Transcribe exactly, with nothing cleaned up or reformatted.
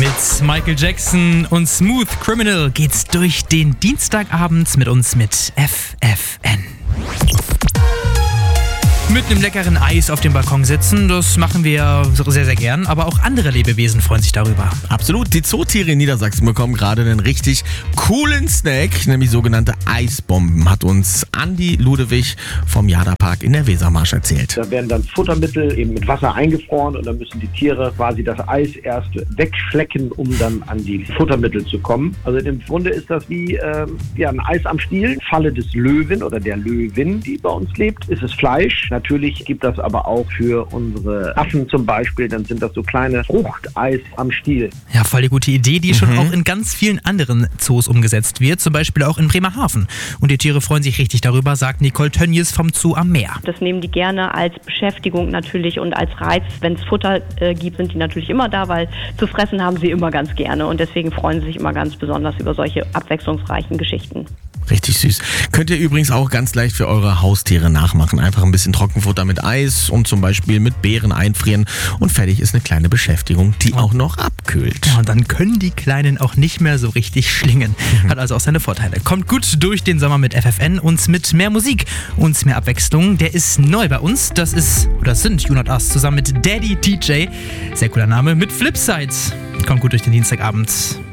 Mit Michael Jackson und Smooth Criminal geht's durch den Dienstagabend mit uns mit F F N. Mit einem leckeren Eis auf dem Balkon sitzen, das machen wir sehr, sehr gern. Aber auch andere Lebewesen freuen sich darüber. Absolut. Die Zootiere in Niedersachsen bekommen gerade einen richtig coolen Snack, nämlich sogenannte Eisbomben, hat uns Andi Ludewig vom Jada-Park in der Wesermarsch erzählt. Da werden dann Futtermittel eben mit Wasser eingefroren und dann müssen die Tiere quasi das Eis erst wegschlecken, um dann an die Futtermittel zu kommen. Also im Grunde ist das wie äh, ja, ein Eis am Stiel. Falle des Löwen oder der Löwin, die bei uns lebt, ist es Fleisch. Natürlich gibt das aber auch für unsere Affen zum Beispiel, dann sind das so kleine Fruchteis am Stiel. Ja, voll die gute Idee, die Mhm. schon auch in ganz vielen anderen Zoos umgesetzt wird, zum Beispiel auch in Bremerhaven. Und die Tiere freuen sich richtig darüber, sagt Nicole Tönjes vom Zoo am Meer. Das nehmen die gerne als Beschäftigung natürlich und als Reiz. Wenn es Futter äh, gibt, sind die natürlich immer da, weil zu fressen haben sie immer ganz gerne und deswegen freuen sie sich immer ganz besonders über solche abwechslungsreichen Geschichten. Richtig süß. Könnt ihr übrigens auch ganz leicht für eure Haustiere nachmachen. Einfach ein bisschen Trockenfutter mit Eis und zum Beispiel mit Beeren einfrieren und fertig ist eine kleine Beschäftigung, die auch noch abkühlt. Ja, und dann können die Kleinen auch nicht mehr so richtig schlingen. Hat also auch seine Vorteile. Kommt gut durch den Sommer mit F F N und mit mehr Musik und mehr Abwechslung. Der ist neu bei uns. Das ist, oder das sind You Not Us zusammen mit Daddy D J. Sehr cooler Name mit Flipside. Kommt gut durch den Dienstagabend.